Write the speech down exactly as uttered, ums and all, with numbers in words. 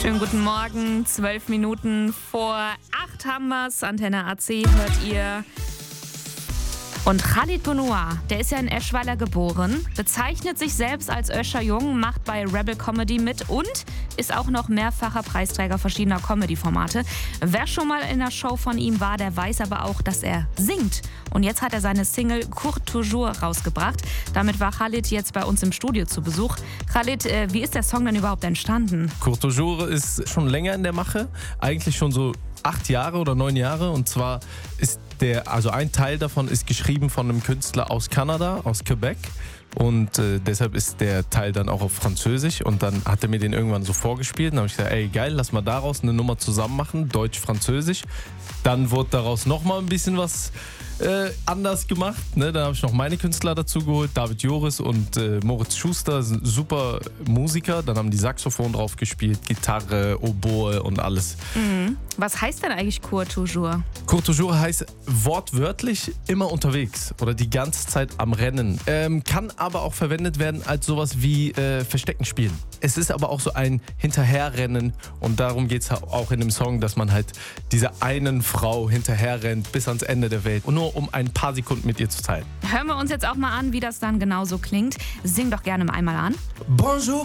Schönen guten Morgen, zwölf Minuten vor acht haben wir's. Antenne A C hört ihr. Und Khalid Bounoua, der ist ja in Eschweiler geboren, bezeichnet sich selbst als Öscher Jung, macht bei Rebel Comedy mit und ist auch noch mehrfacher Preisträger verschiedener Comedy-Formate. Wer schon mal in der Show von ihm war, der weiß aber auch, dass er singt. Und jetzt hat er seine Single Court Toujours rausgebracht. Damit war Khalid jetzt bei uns im Studio zu Besuch. Khalid, äh, wie ist der Song denn überhaupt entstanden? Court Toujours ist schon länger in der Mache, eigentlich schon so acht Jahre oder neun Jahre. Und zwar ist der, also ein Teil davon ist geschrieben von einem Künstler aus Kanada, aus Quebec. Und äh, deshalb ist der Teil dann auch auf Französisch. Und dann hat er mir den irgendwann so vorgespielt. Und dann habe ich gesagt, ey geil, lass mal daraus eine Nummer zusammen machen, Deutsch-Französisch. Dann wurde daraus nochmal ein bisschen was äh, anders gemacht. Ne? Dann habe ich noch meine Künstler dazu geholt, David Joris und äh, Moritz Schuster, sind super Musiker. Dann haben die Saxophon drauf gespielt, Gitarre, Oboe und alles. Mhm. Was heißt denn eigentlich Court Toujours? Court Toujours heißt wortwörtlich immer unterwegs oder die ganze Zeit am Rennen. Ähm, kann aber auch verwendet werden als sowas wie äh, Verstecken spielen. Es ist aber auch so ein Hinterherrennen und darum geht es auch in dem Song, dass man halt dieser einen Frau hinterherrennt bis ans Ende der Welt und nur um ein paar Sekunden mit ihr zu teilen. Hören wir uns jetzt auch mal an, wie das dann genau so klingt. Sing doch gerne mal einmal an. Bonjour.